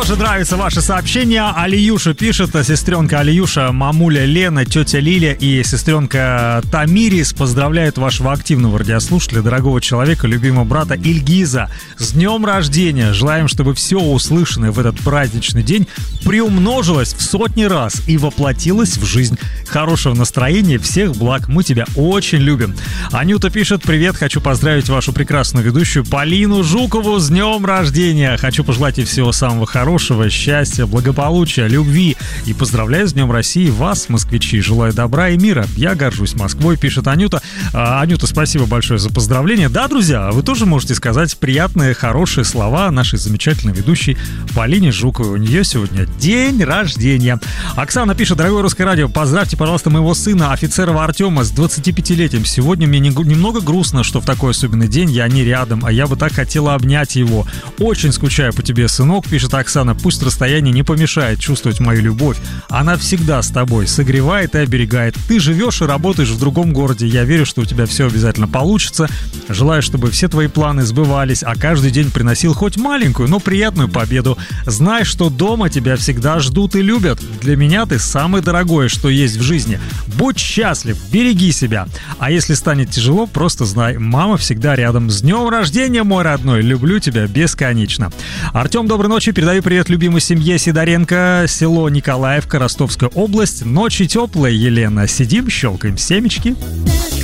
тоже нравится ваше сообщение. Алиюша пишет, сестренка Алиюша, мамуля Лена, тетя Лиля и сестренка Тамирис поздравляют вашего активного радиослушателя, дорогого человека, любимого брата Ильгиза с днем рождения. Желаем, чтобы все услышанное в этот праздничный день приумножилось в сотни раз и воплотилось в жизнь. Хорошего настроения, всех благ, мы тебя очень любим. Анюта пишет, привет, хочу поздравить вашу прекрасную ведущую Полину Жукову с днем рождения. Хочу пожелать ей всего самого хорошего, счастья, благополучия, любви. И поздравляю с Днем России вас, москвичи. Желаю добра и мира. Я горжусь Москвой, пишет Анюта. Анюта, спасибо большое за поздравление. Да, друзья, вы тоже можете сказать приятные, хорошие слова нашей замечательной ведущей Полине Жуковой. У нее сегодня день рождения. Оксана пишет, дорогое Русское радио, поздравьте, пожалуйста, моего сына, Офицерова Артема, с 25-летием. Сегодня мне немного грустно, что в такой особенный день я не рядом, а я бы так хотела обнять его. Очень скучаю по тебе, сынок, пишет Оксана. Пусть расстояние не помешает чувствовать мою любовь. Она всегда с тобой, согревает и оберегает. Ты живешь и работаешь в другом городе. Я верю, что у тебя все обязательно получится. Желаю, чтобы все твои планы сбывались, а каждый день приносил хоть маленькую, но приятную победу. Знай, что дома тебя всегда ждут и любят. Для меня ты самое дорогое, что есть в жизни. Будь счастлив, береги себя. А если станет тяжело, просто знай, мама всегда рядом. С днем рождения, мой родной, люблю тебя бесконечно. Артем, доброй ночи, передаю привет любимой семье Сидоренко, село Николаевка, Ростовская область. Ночи теплые, Елена, сидим, щелкаем семечки.